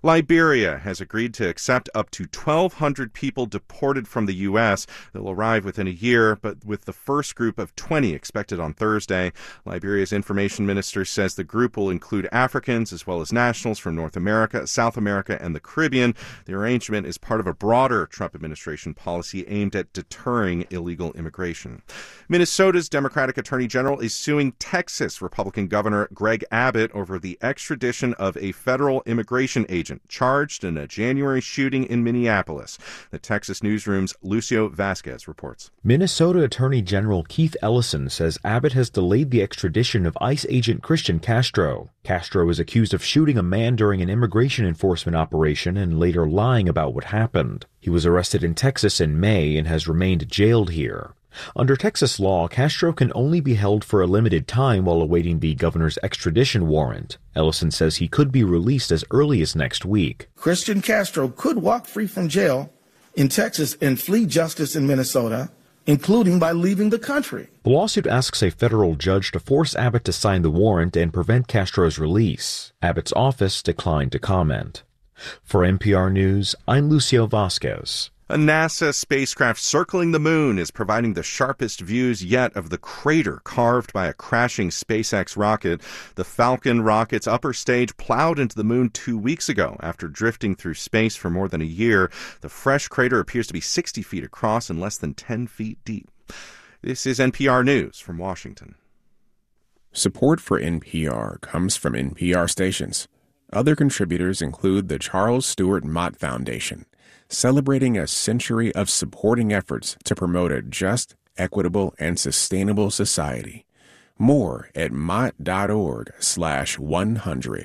Liberia has agreed to accept up to 1,200 people deported from the U.S. They'll arrive within a year, but with the first group of 20 expected on Thursday. Liberia's information minister says the group will include Africans as well as nationals from North America, South America, and the Caribbean. The arrangement is part of a broader Trump administration policy aimed at deterring illegal immigration. Minnesota's Democratic Attorney General is suing Texas Republican Governor Greg Abbott over the extradition of a federal immigration agent charged in a January shooting in Minneapolis. The Texas Newsroom's Lucio Vasquez reports. Minnesota Attorney General Keith Ellison says Abbott has delayed the extradition of ICE agent Christian Castro. Castro is accused of shooting a man during an immigration enforcement operation and later lying about what happened. He was arrested in Texas in May and has remained jailed here. Under Texas law, Castro can only be held for a limited time while awaiting the governor's extradition warrant. Ellison says he could be released as early as next week. Christian Castro could walk free from jail in Texas and flee justice in Minnesota, including by leaving the country. The lawsuit asks a federal judge to force Abbott to sign the warrant and prevent Castro's release. Abbott's office declined to comment. For NPR News, I'm Lucio Vasquez. A NASA spacecraft circling the moon is providing the sharpest views yet of the crater carved by a crashing SpaceX rocket. The Falcon rocket's upper stage plowed into the moon 2 weeks ago after drifting through space for more than a year. The fresh crater appears to be 60 feet across and less than 10 feet deep. This is NPR News from Washington. Support for NPR comes from NPR stations. Other contributors include the Charles Stewart Mott Foundation, celebrating a century of supporting efforts to promote a just, equitable, and sustainable society. More at mott.org/100.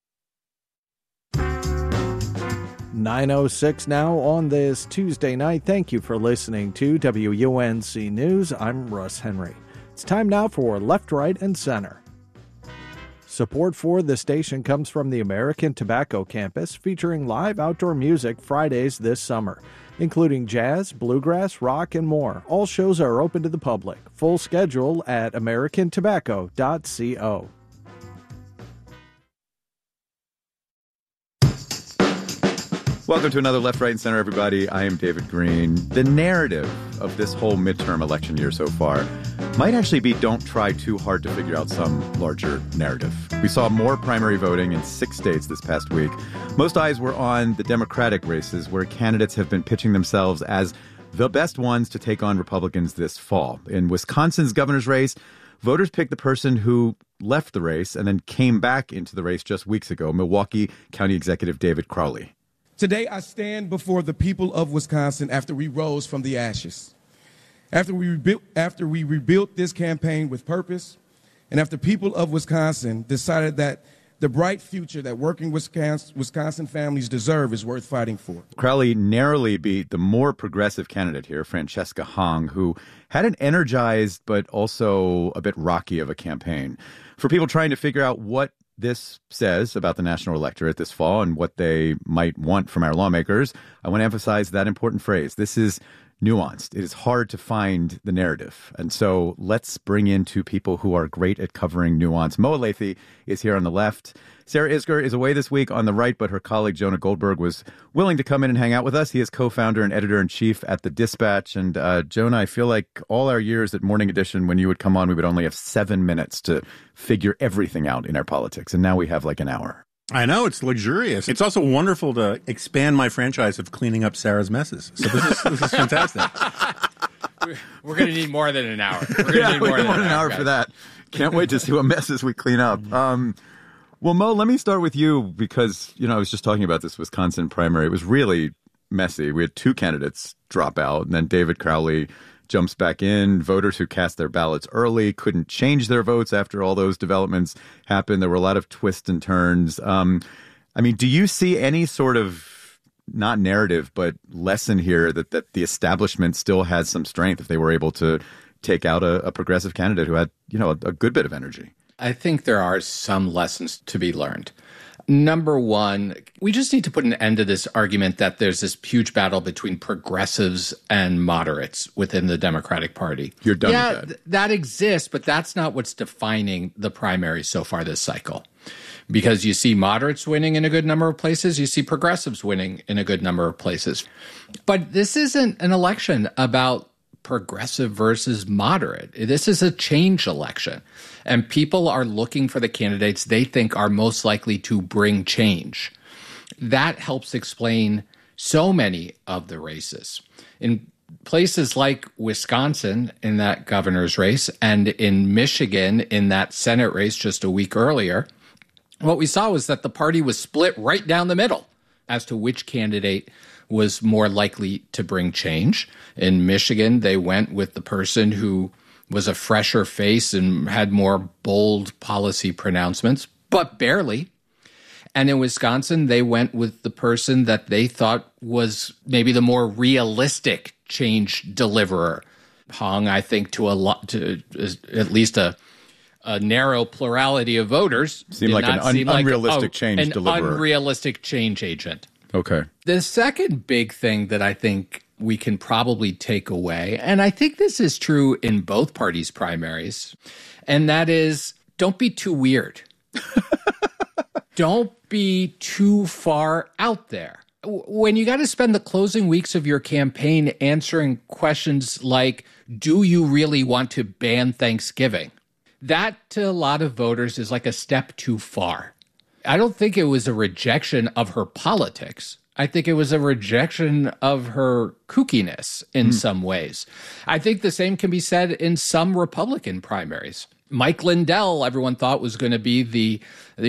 9:06 now on this Tuesday night. Thank you for listening to WUNC News. I'm Russ Henry. It's time now for Left, Right, and Center. Support for the station comes from the American Tobacco Campus, featuring live outdoor music Fridays this summer, including jazz, bluegrass, rock, and more. All shows are open to the public. Full schedule at americantobacco.co. Welcome to another Left, Right, and Center, everybody. I am David Green. The narrative of this whole midterm election year so far might actually be don't try too hard to figure out some larger narrative. We saw more primary voting in 6 states this past week. Most eyes were on the Democratic races, where candidates have been pitching themselves as the best ones to take on Republicans this fall. In Wisconsin's governor's race, voters picked the person who left the race and then came back into the race just weeks ago, Milwaukee County Executive David Crowley. Today, I stand before the people of Wisconsin after we rose from the ashes, after we rebuilt this campaign with purpose, and after people of Wisconsin decided that the bright future that working Wisconsin families deserve is worth fighting for. Crowley narrowly beat the more progressive candidate here, Francesca Hong, who had an energized but also a bit rocky of a campaign. For people trying to figure out what this says about the national electorate this fall and what they might want from our lawmakers, I want to emphasize that important phrase. This is nuanced. It is hard to find the narrative. And so let's bring in two people who are great at covering nuance. Moa Lathy is here on the left. Sarah Isgur is away this week on the right, but her colleague Jonah Goldberg was willing to come in and hang out with us. He is co-founder and editor-in-chief at The Dispatch. And Jonah, I feel like all our years at Morning Edition, when you would come on, we would only have 7 minutes to figure everything out in our politics. And now we have like an hour. I know, it's luxurious. It's also wonderful to expand my franchise of cleaning up Sarah's messes. So this is fantastic. We're going to need more than an hour. We're going to need more than an hour for that. Can't wait to see what messes we clean up. Well, Mo, let me start with you because, I was just talking about this Wisconsin primary. It was really messy. We had 2 candidates drop out, and then David Crowley jumps back in. Voters who cast their ballots early couldn't change their votes after all those developments happened. There were a lot of twists and turns. Do you see any sort of, not narrative, but lesson here that the establishment still has some strength if they were able to take out a progressive candidate who had, a good bit of energy? I think there are some lessons to be learned. Number one, we just need to put an end to this argument that there's this huge battle between progressives and moderates within the Democratic Party. You're done with that. That exists, but that's not what's defining the primary so far this cycle. because you see moderates winning in a good number of places, you see progressives winning in a good number of places. But this isn't an election about progressive versus moderate. This is a change election. And people are looking for the candidates they think are most likely to bring change. That helps explain so many of the races. In places like Wisconsin in that governor's race and in Michigan in that Senate race just a week earlier, what we saw was that the party was split right down the middle as to which candidate was more likely to bring change. In Michigan, they went with the person who was a fresher face and had more bold policy pronouncements, but barely. And in Wisconsin, they went with the person that they thought was maybe the more realistic change deliverer. Hong, I think, to at least a narrow plurality of voters. Seemed like an unrealistic change deliverer. An unrealistic change agent. Okay. The second big thing that I think we can probably take away, and I think this is true in both parties' primaries, and that is don't be too weird. Don't be too far out there. When you got to spend the closing weeks of your campaign answering questions like, do you really want to ban Thanksgiving? That, to a lot of voters, is like a step too far. I don't think it was a rejection of her politics. I think it was a rejection of her kookiness in some ways. I think the same can be said in some Republican primaries. Mike Lindell, everyone thought was going to be the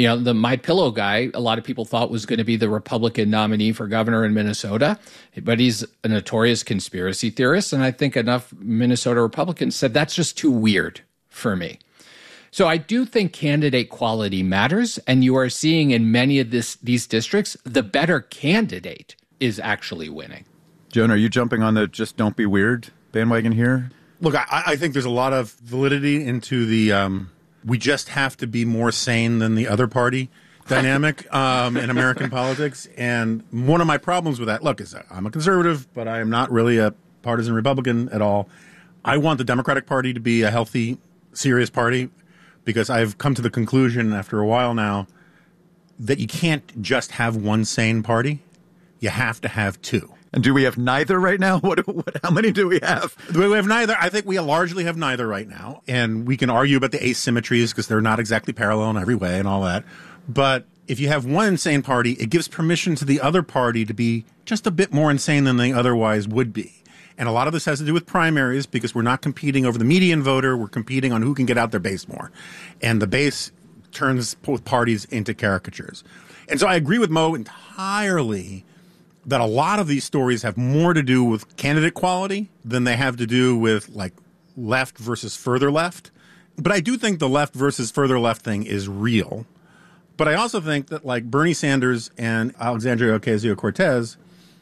My Pillow guy. A lot of people thought was going to be the Republican nominee for governor in Minnesota, but he's a notorious conspiracy theorist. And I think enough Minnesota Republicans said that's just too weird for me. So I do think candidate quality matters. And you are seeing in many of these districts, the better candidate is actually winning. Joan, are you jumping on the just don't be weird bandwagon here? Look, I think there's a lot of validity into the we just have to be more sane than the other party dynamic in American politics. And one of my problems with that, look, is I'm a conservative, but I am not really a partisan Republican at all. I want the Democratic Party to be a healthy, serious party because I've come to the conclusion after a while now that you can't just have one sane party. You have to have two. And do we have neither right now? How many do we have? We have neither. I think we largely have neither right now. And we can argue about the asymmetries because they're not exactly parallel in every way and all that. But if you have one insane party, it gives permission to the other party to be just a bit more insane than they otherwise would be. And a lot of this has to do with primaries because we're not competing over the median voter. We're competing on who can get out their base more. And the base turns both parties into caricatures. And so I agree with Mo entirely that a lot of these stories have more to do with candidate quality than they have to do with like left versus further left. But I do think the left versus further left thing is real. But I also think that like Bernie Sanders and Alexandria Ocasio-Cortez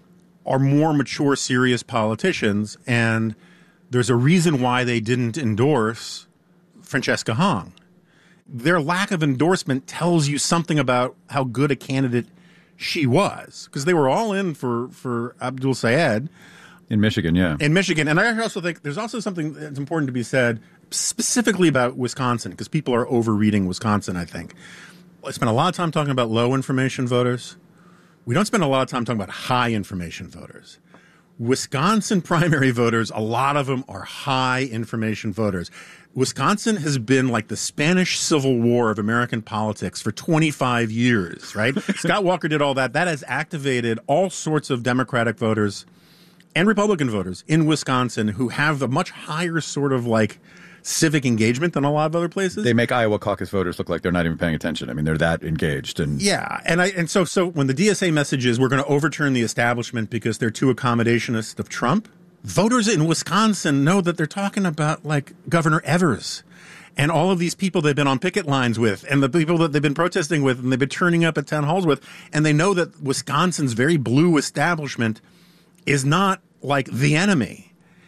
are more mature, serious politicians. And there's a reason why they didn't endorse Francesca Hong. Their lack of endorsement tells you something about how good a candidate she was, because they were all in for Abdul Sayed. In Michigan, yeah. In Michigan. And I also think there's also something that's important to be said specifically about Wisconsin, because people are overreading Wisconsin, I think. I spend a lot of time talking about low information voters. We don't spend a lot of time talking about high information voters. Wisconsin primary voters, a lot of them are high information voters. Wisconsin has been like the Spanish Civil War of American politics for 25 years, right? Scott Walker did all that. That has activated all sorts of Democratic voters and Republican voters in Wisconsin who have a much higher sort of like civic engagement than a lot of other places. They make Iowa caucus voters look like they're not even paying attention. I mean, they're that engaged. And yeah, and so when the DSA message is we're going to overturn the establishment because they're too accommodationist of Trump, voters in Wisconsin know that they're talking about like Governor Evers and all of these people they've been on picket lines with and the people that they've been protesting with and they've been turning up at town halls with. And they know that Wisconsin's very blue establishment is not like the enemy.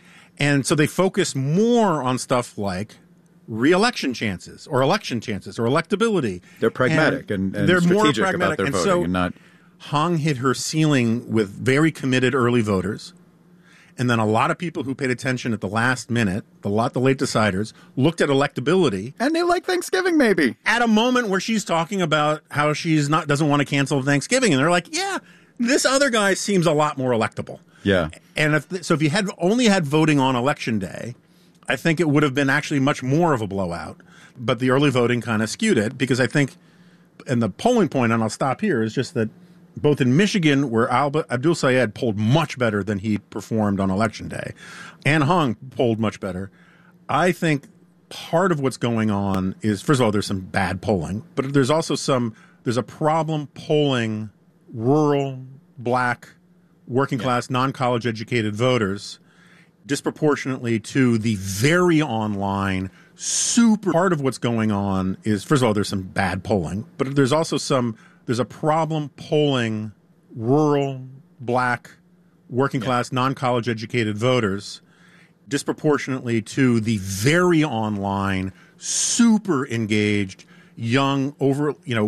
And so they focus more on stuff like re-election chances or election chances or electability. They're pragmatic and they're more strategic pragmatic about their and voting so and not. Hong hit her ceiling with very committed early voters. And then a lot of people who paid attention at the last minute, the late deciders, looked at electability. And they like Thanksgiving, maybe. At a moment where she's talking about how doesn't want to cancel Thanksgiving. And they're like, yeah, this other guy seems a lot more electable. Yeah. And if you had only had voting on Election Day, I think it would have been actually much more of a blowout. But the early voting kind of skewed it because I think, and the polling point, and I'll stop here, is just that both in Michigan, where Abdul Sayed polled much better than he performed on Election Day, and Hung polled much better, I think part of what's going on is, first of all, there's some bad polling, but there's also there's a problem polling rural, black, working class, non-college educated voters disproportionately to the very online, super. Part of what's going on is, first of all, there's some bad polling, but there's also there's a problem polling rural, black, working class, non-college educated voters disproportionately to the very online, super engaged, young,